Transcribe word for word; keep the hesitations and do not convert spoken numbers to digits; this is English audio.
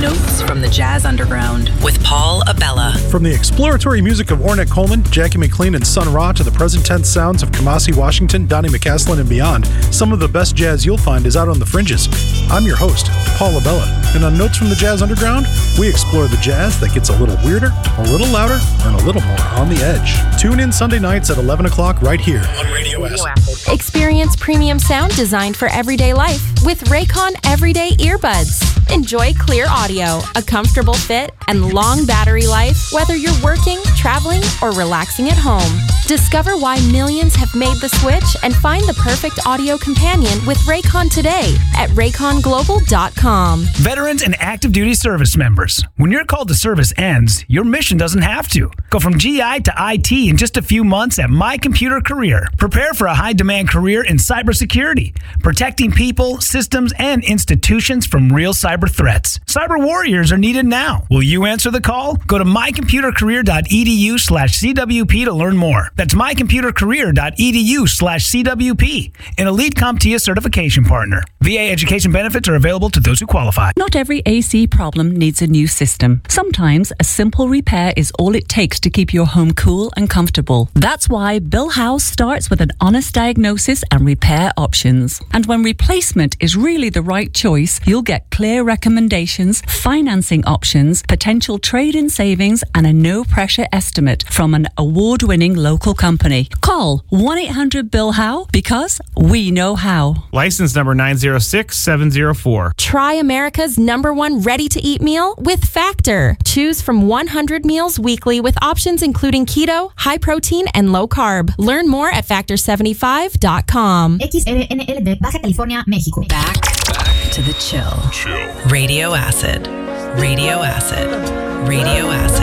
Notes from the Jazz Underground with Paul Abella. From the exploratory music of Ornette Coleman, Jackie McLean, and Sun Ra to the present tense sounds of Kamasi Washington, Donnie McCaslin, and beyond, some of the best jazz you'll find is out on the fringes. I'm your host, Paul Abella, and on Notes from the Jazz Underground, we explore the jazz that gets a little weirder, a little louder, and a little more on the edge. Tune in Sunday nights at eleven o'clock right here on Radio Acid. Experience premium sound designed for everyday life with Raycon Everyday Earbuds. Enjoy clear audio, a comfortable fit, and long battery life, whether you're working, traveling, or relaxing at home. Discover why millions have made the switch and find the perfect audio companion with Raycon today at raycon global dot com. Veterans and active duty service members, when your call to service ends, your mission doesn't have to. Go from G I to I T in just a few months at My Computer Career. Prepare for a high-demand career in cybersecurity, protecting people, systems, and institutions from real cyber threats. Cyber warriors are needed now. Will you answer the call? Go to my computer career dot e d u slash c w p to learn more. That's my computer career dot e d u slash c w p, an Elite CompTIA certification partner. V A education benefits are available to those who qualify. Not every A C problem needs a new system. Sometimes a simple repair is all it takes to keep your home cool and comfortable. That's why Bill House starts with an honest diagnosis and repair options. And when replacement is really the right choice, you'll get clear recommendations, financing options, potential trade-in savings, and a no-pressure estimate from an award-winning local company. Call one eight hundred bill how because we know how. License number nine zero six seven zero four. Try America's number one ready-to-eat meal with Factor. Choose from one hundred meals weekly with options including keto, high protein, and low carb. Learn more at factor seventy-five dot com. X R N L de Baja California, México. Back, back to the chill. Chill. Radio Acid. Radio Acid. Radio Acid.